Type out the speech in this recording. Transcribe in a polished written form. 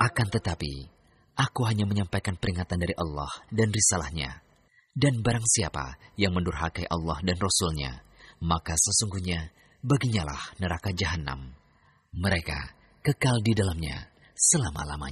Akan tetapi, aku hanya menyampaikan peringatan dari Allah dan risalahnya. Dan barang siapa yang mendurhakai Allah dan Rasul-Nya, maka sesungguhnya baginya lah neraka jahanam. Mereka kekal di dalamnya selama-lamanya.